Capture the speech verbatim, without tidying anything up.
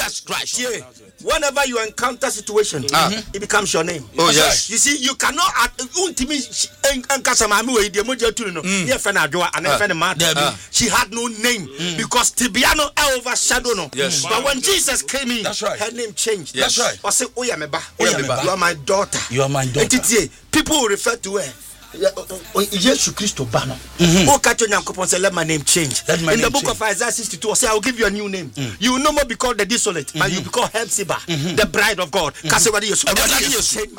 Jesus Christ. Yeah. Whenever you encounter situation, uh-huh. it becomes your name. Oh yes. You see, you cannot ultimately. She had no name mm. because Tibiano overshadowed no. Yes. But when Jesus came in, that's right. her name changed. Yes. That's right. I say, oh yeah, meba. You are my daughter. You are my daughter. People will refer to her. Jesus Christ Bano. Oh, catch your say, let my name change. Let my in name the book change. of Isaiah sixty-two, I say, I will give you a new name. Mm. You will no more be called the desolate, mm-hmm. but you will be called Hephzibah, mm-hmm. the bride of God. Mm-hmm.